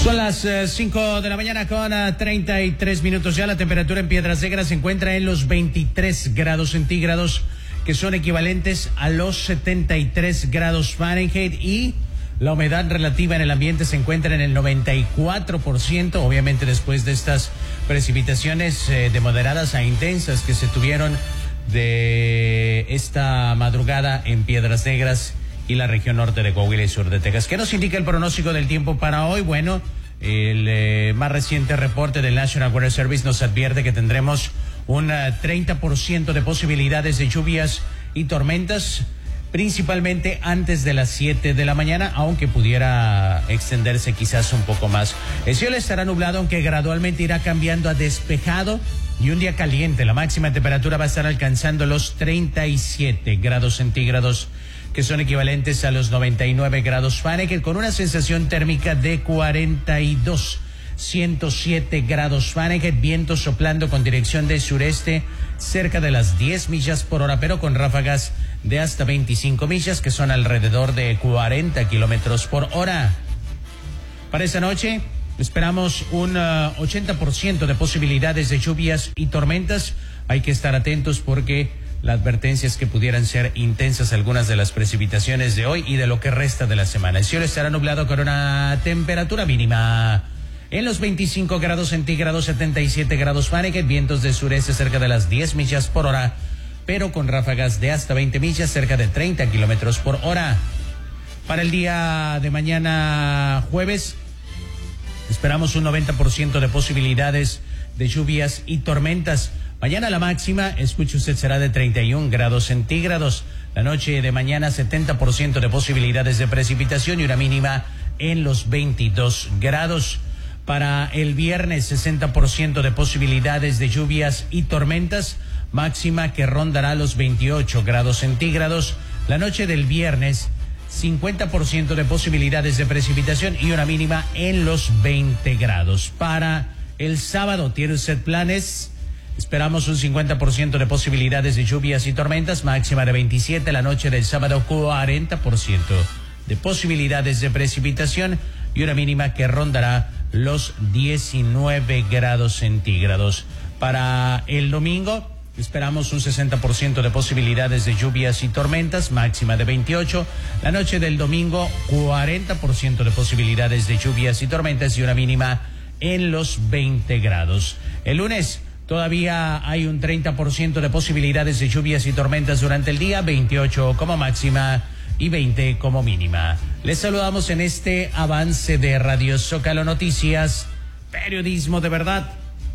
Son las 5 de la mañana con 33 minutos ya. La temperatura en Piedras Negras se encuentra en los 23 grados centígrados, que son equivalentes a los 73 grados Fahrenheit, y la humedad relativa en el ambiente se encuentra en el 94%, obviamente después de estas precipitaciones de moderadas a intensas que se tuvieron de esta madrugada en Piedras Negras y la región norte de Coahuila y sur de Texas. ¿Qué nos indica el pronóstico del tiempo para hoy? Bueno, el más reciente reporte del National Weather Service nos advierte que tendremos un 30% de posibilidades de lluvias y tormentas, principalmente antes de las 7 de la mañana, aunque pudiera extenderse quizás un poco más. El cielo estará nublado, aunque gradualmente irá cambiando a despejado, y un día caliente. La máxima temperatura va a estar alcanzando los 37 grados centígrados, que son equivalentes a los 99 grados Fahrenheit, con una sensación térmica de 107 grados Fahrenheit, viento soplando con dirección de sureste cerca de las 10 millas por hora, pero con ráfagas de hasta 25 millas, que son alrededor de 40 kilómetros por hora. Para esta noche esperamos un 80% de posibilidades de lluvias y tormentas. Hay que estar atentos porque la advertencia es que pudieran ser intensas algunas de las precipitaciones de hoy y de lo que resta de la semana. El cielo estará nublado con una temperatura mínima en los 25 grados centígrados, 77 grados Fahrenheit, vientos de sureste cerca de las 10 millas por hora, pero con ráfagas de hasta 20 millas, cerca de 30 kilómetros por hora. Para el día de mañana jueves, esperamos un 90% de posibilidades de lluvias y tormentas. Mañana la máxima, escuche usted, será de 31 grados centígrados. La noche de mañana 70% de posibilidades de precipitación y una mínima en los 22 grados. Para el viernes 60% de posibilidades de lluvias y tormentas, máxima que rondará los 28 grados centígrados. La noche del viernes 50% de posibilidades de precipitación y una mínima en los 20 grados. Para el sábado, ¿tiene usted planes? Esperamos un 50% de posibilidades de lluvias y tormentas, máxima de 27. La noche del sábado 40% de posibilidades de precipitación y una mínima que rondará los 19 grados centígrados. Para el domingo esperamos un 60% de posibilidades de lluvias y tormentas, máxima de 28. La noche del domingo 40% de posibilidades de lluvias y tormentas y una mínima en los 20 grados. El lunes todavía hay un 30% de posibilidades de lluvias y tormentas durante el día, 28 como máxima y 20 como mínima. Les saludamos en este avance de Radio Zócalo Noticias, periodismo de verdad.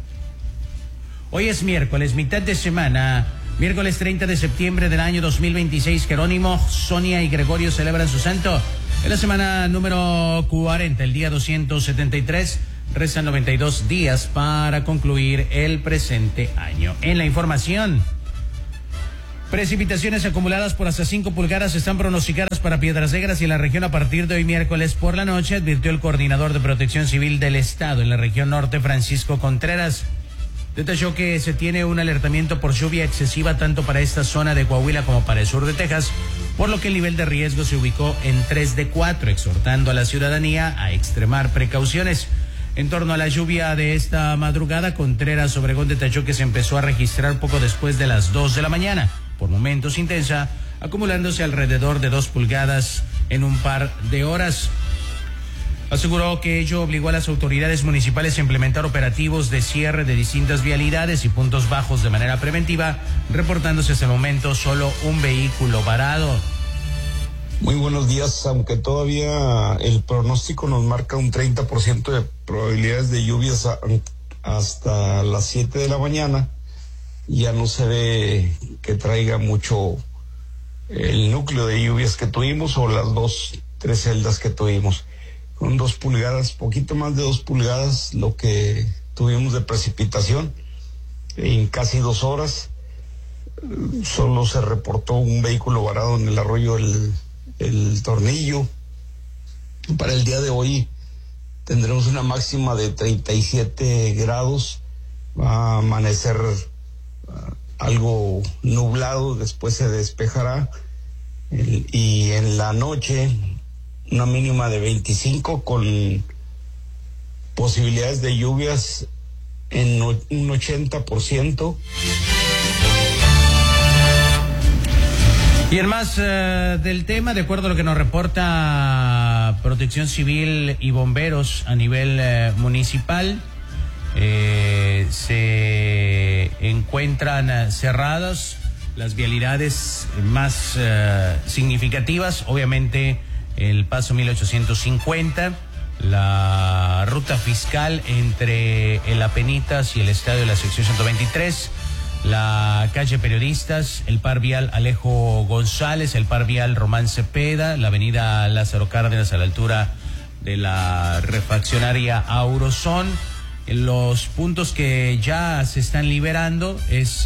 Hoy es miércoles, mitad de semana, miércoles 30 de septiembre del año 2026. Jerónimo, Sonia y Gregorio celebran su santo. En la semana número 40, el día 273, restan 92 días para concluir el presente año. En la información, precipitaciones acumuladas por hasta 5 pulgadas están pronosticadas para Piedras Negras y la región a partir de hoy miércoles por la noche, advirtió el coordinador de Protección Civil del Estado en la región norte, Francisco Contreras. Detalló que se tiene un alertamiento por lluvia excesiva tanto para esta zona de Coahuila como para el sur de Texas, por lo que el nivel de riesgo se ubicó en 3 de 4, exhortando a la ciudadanía a extremar precauciones. En torno a la lluvia de esta madrugada, Contreras Obregón detalló que se empezó a registrar poco después de las 2 de la mañana, por momentos intensa, acumulándose alrededor de 2 pulgadas en un par de horas. Aseguró que ello obligó a las autoridades municipales a implementar operativos de cierre de distintas vialidades y puntos bajos de manera preventiva, reportándose hasta el momento solo un vehículo varado. Muy buenos días, aunque todavía el pronóstico nos marca un 30% de probabilidades de lluvias hasta las 7 de la mañana, ya no se ve que traiga mucho el núcleo de lluvias que tuvimos o las 3 celdas que tuvimos. Con 2 pulgadas, poquito más de 2 pulgadas, lo que tuvimos de precipitación en casi 2 horas. Solo se reportó un vehículo varado en el arroyo el Tornillo. Para el día de hoy tendremos una máxima de 37 grados. Va a amanecer algo nublado, después se despejará. Y en la noche una mínima de 25 con posibilidades de lluvias en un 80%. Y en más del tema, de acuerdo a lo que nos reporta Protección Civil y Bomberos a nivel municipal, se encuentran cerradas las vialidades más significativas, obviamente el paso 1850, la ruta fiscal entre el Apenitas y el estadio de la sección 123, la calle Periodistas, el par vial Alejo González, el par vial Román Cepeda, la avenida Lázaro Cárdenas a la altura de la refaccionaria Aurozón. Los puntos que ya se están liberando es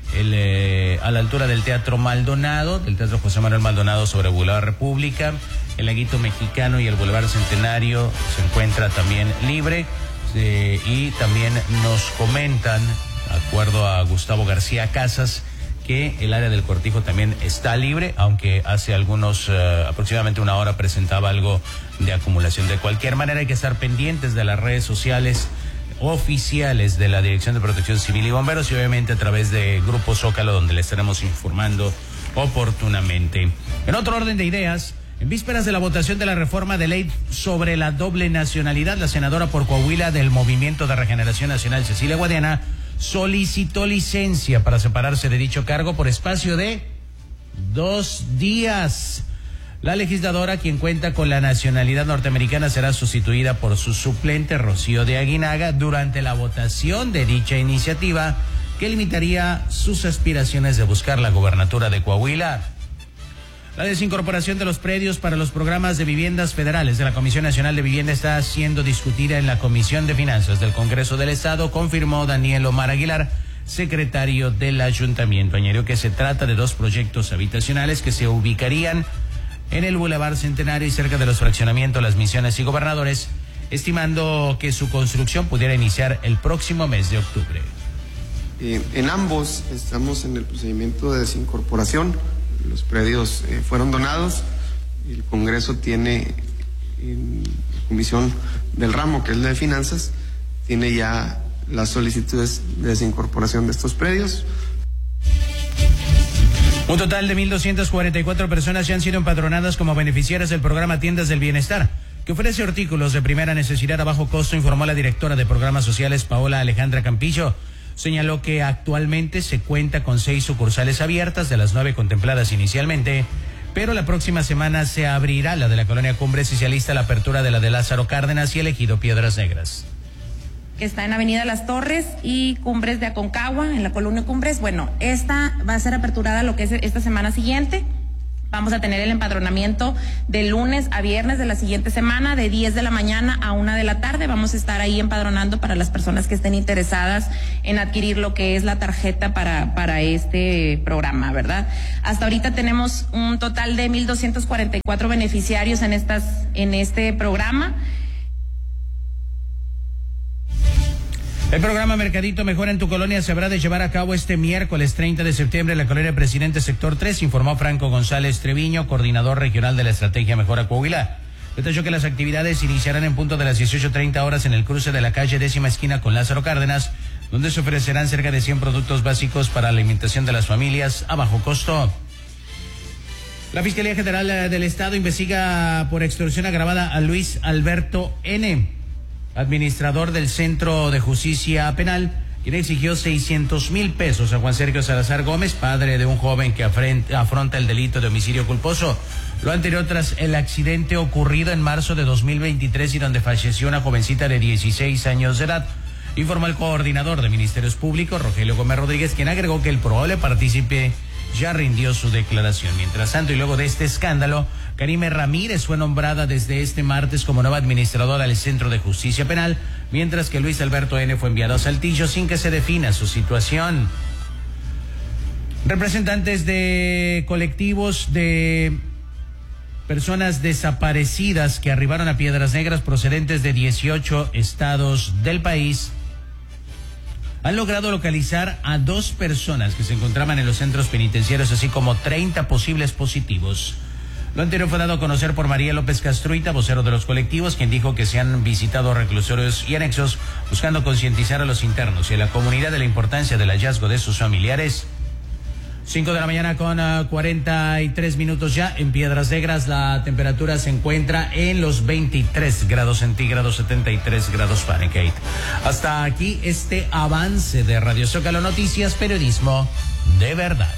a la altura del Teatro Maldonado, del Teatro José Manuel Maldonado sobre Boulevard República, el Laguito Mexicano y el Boulevard Centenario se encuentra también libre, y también nos comentan, de acuerdo a Gustavo García Casas, que el área del Cortijo también está libre, aunque hace aproximadamente una hora presentaba algo de acumulación. De cualquier manera hay que estar pendientes de las redes sociales oficiales de la Dirección de Protección Civil y Bomberos y obviamente a través de Grupo Zócalo, donde le estaremos informando oportunamente. En otro orden de ideas, en vísperas de la votación de la reforma de ley sobre la doble nacionalidad, la senadora por Coahuila del Movimiento de Regeneración Nacional, Cecilia Guadiana, solicitó licencia para separarse de dicho cargo por espacio de 2 días. La legisladora, quien cuenta con la nacionalidad norteamericana, será sustituida por su suplente, Rocío de Aguinaga, durante la votación de dicha iniciativa, que limitaría sus aspiraciones de buscar la gobernatura de Coahuila. La desincorporación de los predios para los programas de viviendas federales de la Comisión Nacional de Vivienda está siendo discutida en la Comisión de Finanzas del Congreso del Estado, confirmó Daniel Omar Aguilar, secretario del Ayuntamiento. Añadió que se trata de 2 proyectos habitacionales que se ubicarían en el Boulevard Centenario y cerca de los fraccionamientos Las Misiones y Gobernadores, estimando que su construcción pudiera iniciar el próximo mes de octubre. En ambos estamos en el procedimiento de desincorporación. Los predios fueron donados. El Congreso tiene en la comisión del ramo, que es la de finanzas, tiene ya las solicitudes de desincorporación de estos predios. Un total de 1,244 personas ya han sido empadronadas como beneficiarias del programa Tiendas del Bienestar, que ofrece artículos de primera necesidad a bajo costo, informó la directora de Programas Sociales, Paola Alejandra Campillo. Señaló que actualmente se cuenta con 6 sucursales abiertas de las 9 contempladas inicialmente, pero la próxima semana se abrirá la de la Colonia Cumbres y se alista la apertura de la de Lázaro Cárdenas y el Ejido Piedras Negras. Que está en Avenida Las Torres y Cumbres de Aconcagua, en la Colonia Cumbres. Bueno, esta va a ser aperturada lo que es esta semana siguiente. Vamos a tener el empadronamiento de lunes a viernes de la siguiente semana, de 10 de la mañana a 1 de la tarde. Vamos a estar ahí empadronando para las personas que estén interesadas en adquirir lo que es la tarjeta para este programa, ¿verdad? Hasta ahorita tenemos un total de 1,244 beneficiarios en este programa. El programa Mercadito Mejora en tu Colonia se habrá de llevar a cabo este miércoles 30 de septiembre en la Colonia Presidente Sector 3, informó Franco González Treviño, coordinador regional de la Estrategia Mejora Coahuila. Detalló que las actividades iniciarán en punto de las 18:30 horas en el cruce de la calle 10ª esquina con Lázaro Cárdenas, donde se ofrecerán cerca de 100 productos básicos para la alimentación de las familias a bajo costo. La Fiscalía General del Estado investiga por extorsión agravada a Luis Alberto N., administrador del Centro de Justicia Penal, quien exigió 600,000 pesos a Juan Sergio Salazar Gómez, padre de un joven que afronta el delito de homicidio culposo. Lo anterior tras el accidente ocurrido en marzo de 2023 y donde falleció una jovencita de 16 años de edad, informó el coordinador de Ministerios Públicos, Rogelio Gómez Rodríguez, quien agregó que el probable partícipe ya rindió su declaración. Mientras tanto, y luego de este escándalo, Karime Ramírez fue nombrada desde este martes como nueva administradora del Centro de Justicia Penal, mientras que Luis Alberto N. fue enviado a Saltillo sin que se defina su situación. Representantes de colectivos de personas desaparecidas que arribaron a Piedras Negras procedentes de 18 estados del país han logrado localizar a 2 personas que se encontraban en los centros penitenciarios, así como 30 posibles positivos. Lo anterior fue dado a conocer por María López Castruita, vocero de los colectivos, quien dijo que se han visitado reclusorios y anexos buscando concientizar a los internos y a la comunidad de la importancia del hallazgo de sus familiares. 5 de la mañana con 43 minutos ya. En Piedras Negras la temperatura se encuentra en los 23 grados centígrados, 73 grados Fahrenheit. Hasta aquí este avance de Radio Zócalo Noticias, periodismo de verdad.